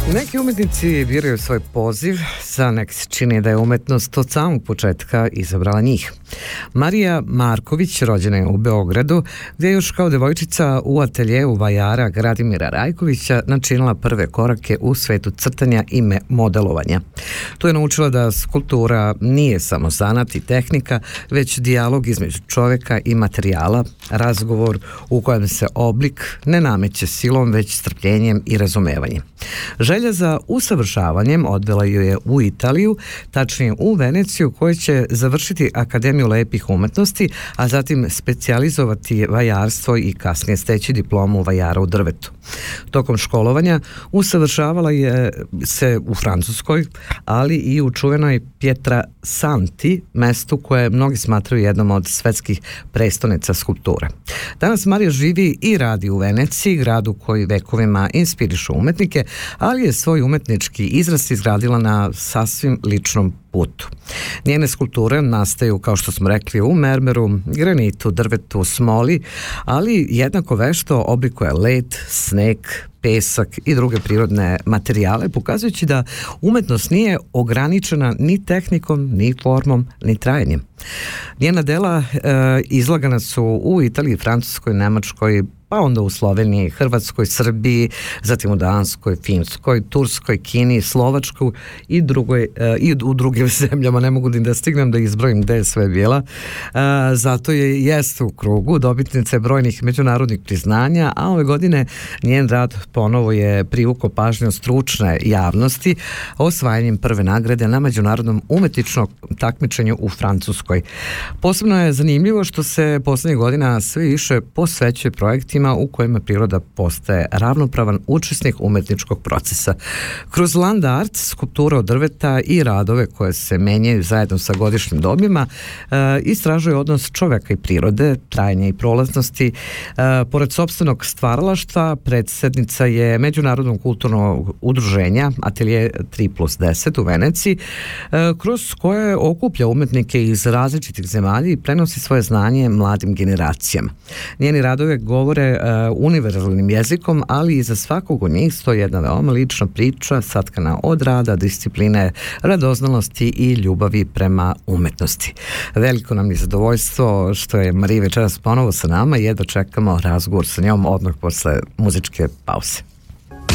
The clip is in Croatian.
Neki umetnici biraju svoj poziv, za neki se čini da je umetnost od samog početka izabrala njih. Marija Marković rođena je u Beogradu, gdje je još kao devojčica u ateljeu vajara Gradimira Rajkovića načinila prve korake u svetu crtanja i modelovanja. Tu je naučila da skulptura nije samo zanat i tehnika, već dijalog između čovjeka i materijala, razgovor u kojem se oblik ne nameće silom, već strpljenjem i razumevanjem. Želja za usavršavanjem odvela ju je u Italiju, tačnije u Veneciju, koja će završiti Akademiju lepih umetnosti, a zatim specijalizovati vajarstvo i kasnije steći diplomu vajara u drvetu. Tokom školovanja usavršavala je se u Francuskoj, ali i u čuvenoj Pietrasanti, mestu koje mnogi smatraju jednom od svetskih prestonica skulptura. Danas Marija živi i radi u Veneciji, gradu koji vekovima inspiriše umetnike, ali je svoj umetnički izraz izgradila na sasvim ličnom putu. Njene skulpture nastaju, kao što smo rekli, u mermeru, granitu, drvetu, smoli, ali jednako vešto oblikuje led, sneg, pesak i druge prirodne materijale, pokazujući da umetnost nije ograničena ni tehnikom, ni formom, ni trajanjem. Njena dela izlagana su u Italiji, Francuskoj, Nemačkoj, pa onda u Sloveniji, Hrvatskoj, Srbiji, zatim u Danskoj, Finskoj, Turskoj, Kini, Slovačkoj i u drugim zemljama. Ne mogu da stignem da izbrojim gde je sve bila. Zato jeste u krugu dobitnice brojnih međunarodnih priznanja, a ove godine njen rad ponovo je privukao pažnju stručne javnosti osvajanjem prve nagrade na međunarodnom umetničkom takmičenju u Francuskoj. Posebno je zanimljivo što se poslednjih godina sve više posvećuje projektima u kojima priroda postaje ravnopravan učesnik umetničkog procesa. Kroz land art, skulptura od drveta i radove koje se menjaju zajedno sa godišnjim dobima, istražuje odnos čoveka i prirode, trajanja i prolaznosti. Pored sopstvenog stvaralaštva, predsjednica je Međunarodnog kulturnog udruženja Atelje 3+10 u Veneciji, kroz koje okuplja umetnike iz različitih zemalja i prenosi svoje znanje mladim generacijama. Njeni radove govore univerzalnim jezikom, ali iza svakog od njih stoji jedna veoma lična priča satkana od rada, discipline, radoznalosti i ljubavi prema umetnosti. Veliko nam je zadovoljstvo što je Marija večeras ponovo sa nama i jedva čekamo razgovor sa njom odmah posle muzičke pauze.